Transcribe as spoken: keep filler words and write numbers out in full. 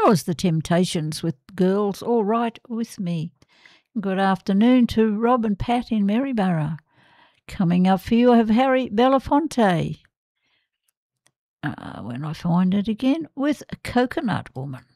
Flowers, The Temptations with Girls All Right With Me. Good afternoon to Rob and Pat in Maryborough. Coming up for you, I have Harry Belafonte. Uh, when I find it again, with Coconut Woman.